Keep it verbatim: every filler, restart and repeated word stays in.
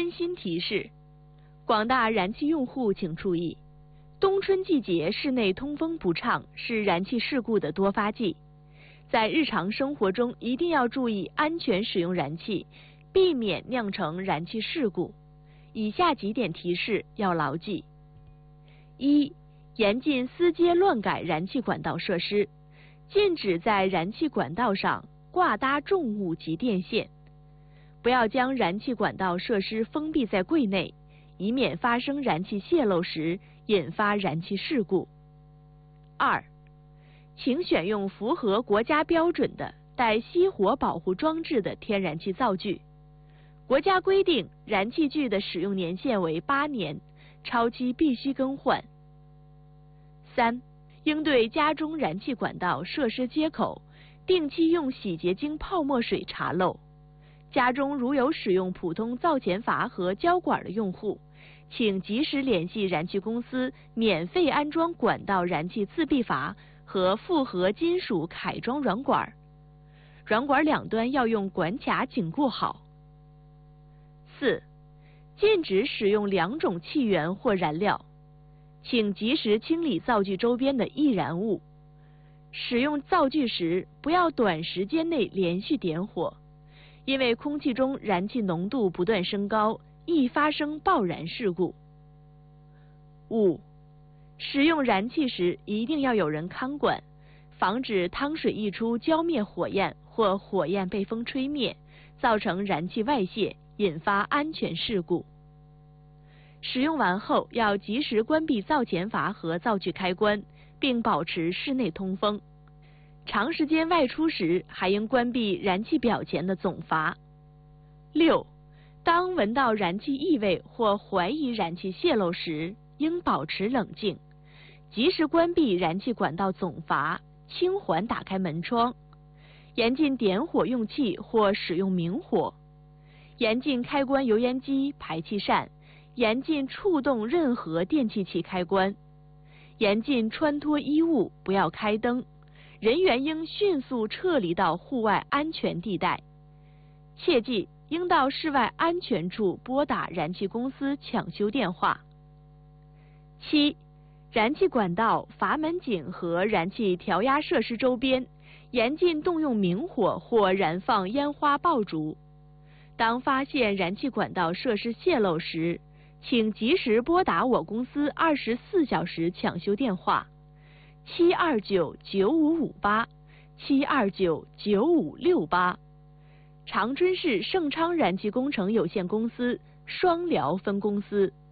温馨提示：广大燃气用户请注意，冬春季节室内通风不畅是燃气事故的多发季，在日常生活中一定要注意安全使用燃气，避免酿成燃气事故。以下几点提示要牢记：一、严禁私接乱改燃气管道设施，禁止在燃气管道上挂搭重物及电线，不要将燃气管道设施封闭在柜内，以免发生燃气泄漏时引发燃气事故。二、请选用符合国家标准的带熄火保护装置的天然气灶具。国家规定，燃气具的使用年限为八年，超期必须更换。三、应对家中燃气管道设施接口，定期用洗洁精泡沫水查漏。家中如有使用普通灶前阀和胶管的用户，请及时联系燃气公司免费安装管道燃气自闭阀和复合金属凯装软管，软管两端要用管卡紧固好。四、禁止使用两种气源或燃料，请及时清理灶具周边的易燃物。使用灶具时，不要短时间内连续点火，因为空气中燃气浓度不断升高，易发生爆燃事故。五、使用燃气时一定要有人看管，防止汤水溢出浇灭火焰或火焰被风吹灭，造成燃气外泄，引发安全事故。使用完后要及时关闭灶前阀和灶具开关，并保持室内通风。长时间外出时，还应关闭燃气表前的总阀。六、当闻到燃气异味或怀疑燃气泄漏时，应保持冷静，及时关闭燃气管道总阀，轻缓打开门窗，严禁点火用气或使用明火，严禁开关油烟机、排气扇，严禁触动任何电气器开关，严禁穿脱衣物，不要开灯，人员应迅速撤离到户外安全地带。切记，应到室外安全处拨打燃气公司抢修电话。七、燃气管道、阀门井和燃气调压设施周边，严禁动用明火或燃放烟花爆竹。当发现燃气管道设施泄漏时，请及时拨打我公司二十四小时抢修电话七二九九五五八、七二九九五六八，长春市盛昌燃气工程有限公司双辽分公司。